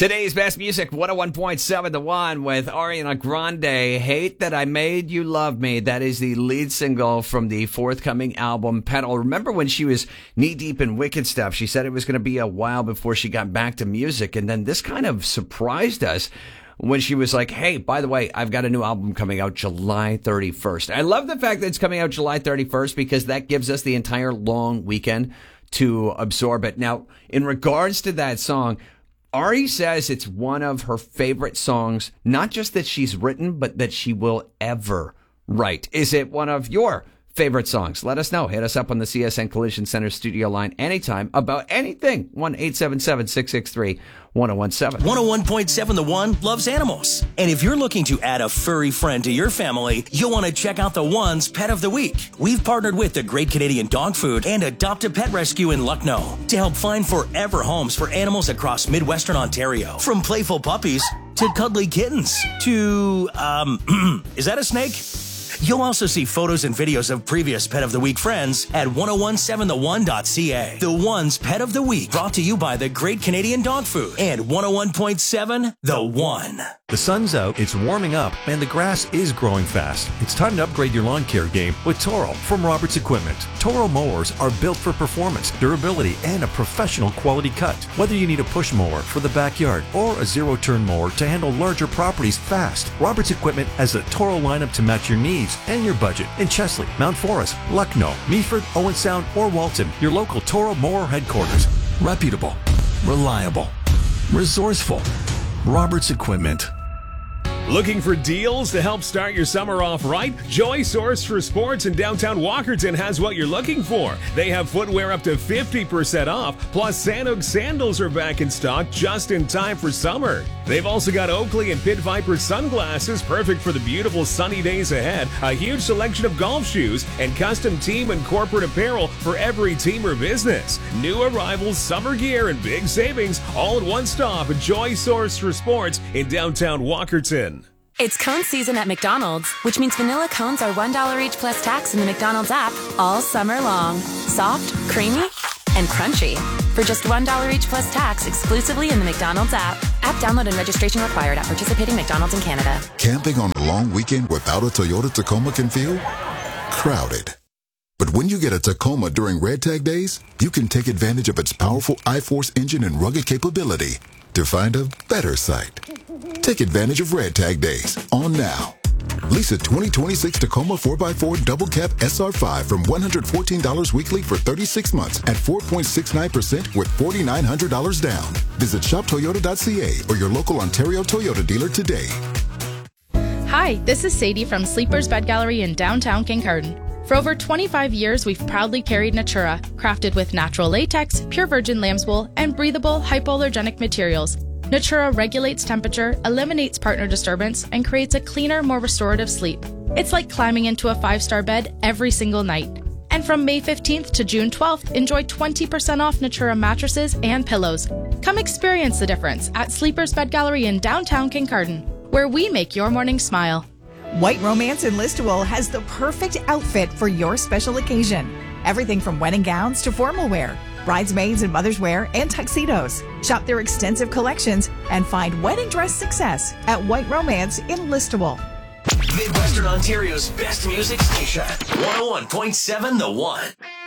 Today's best music, 101.7 The One with Ariana Grande. Hate That I Made You Love Me. That is the lead single from the forthcoming album, Pedal. Remember when she was knee-deep in Wicked stuff, she said it was going to be a while before she got back to music. And then this kind of surprised us when she was like, hey, by the way, I've got a new album coming out July 31st. I love the fact that it's coming out July 31st because that gives us the entire long weekend to absorb it. Now, in regards to that song, Ari says it's one of her favorite songs, not just that she's written, but that she will ever write. Is it one of your favorite songs? Let us know. Hit us up on the CSN Collision Center studio line anytime about anything. 1-877-663-1017. 101.7 The One loves animals. And if you're looking to add a furry friend to your family, you'll want to check out The One's Pet of the Week. We've partnered with the Great Canadian Dog Food and Adopt a Pet Rescue in Lucknow to help find forever homes for animals across Midwestern Ontario. From playful puppies to cuddly kittens to, is that a snake? You'll also see photos and videos of previous Pet of the Week friends at 1017thone.ca. The One's Pet of the Week, brought to you by the Great Canadian Dog Food and 101.7 The One. The sun's out, it's warming up, and the grass is growing fast. It's time to upgrade your lawn care game with Toro from Roberts Equipment. Toro mowers are built for performance, durability, and a professional quality cut. Whether you need a push mower for the backyard or a zero-turn mower to handle larger properties fast, Roberts Equipment has a Toro lineup to match your needs and your budget in Chesley, Mount Forest, Lucknow, Meaford, Owen Sound, or Walton. Your local Toro mower headquarters. Reputable, reliable, resourceful. Roberts Equipment. Looking for deals to help start your summer off right? Joy Source for Sports in downtown Walkerton has what you're looking for. They have footwear up to 50% off, plus Sanuk sandals are back in stock just in time for summer. They've also got Oakley and Pit Viper sunglasses, perfect for the beautiful sunny days ahead, a huge selection of golf shoes, and custom team and corporate apparel for every team or business. New arrivals, summer gear, and big savings all at one stop at Joy Source for Sports in downtown Walkerton. It's cone season at McDonald's, which means vanilla cones are $1 each plus tax in the McDonald's app all summer long. Soft, creamy, and crunchy. For just $1 each plus tax exclusively in the McDonald's app. App download and registration required at participating McDonald's in Canada. Camping on a long weekend without a Toyota Tacoma can feel crowded. But when you get a Tacoma during Red Tag Days, you can take advantage of its powerful iForce engine and rugged capability to find a better site. Take advantage of Red Tag Days on now. Lease a 2026 Tacoma 4x4 Double Cab SR5 from $114 weekly for 36 months at 4.69% with $4,900 down. Visit shoptoyota.ca or your local Ontario Toyota dealer today. Hi, this is Sadie from Sleepers Bed Gallery in downtown Kincardine. For over 25 years, we've proudly carried Natura, crafted with natural latex, pure virgin lamb's wool, and breathable, hypoallergenic materials. Natura regulates temperature, eliminates partner disturbance, and creates a cleaner, more restorative sleep. It's like climbing into a 5-star bed every single night. And from May 15th to June 12th, enjoy 20% off Natura mattresses and pillows. Come experience the difference at Sleepers Bed Gallery in downtown Kincardine, where we make your morning smile. White Romance in Listowel has the perfect outfit for your special occasion. Everything from wedding gowns to formal wear, bridesmaids and mother's wear, and tuxedos. Shop their extensive collections and find wedding dress success at White Romance in Listowel. Midwestern Ontario's best music station, 101.7 The One.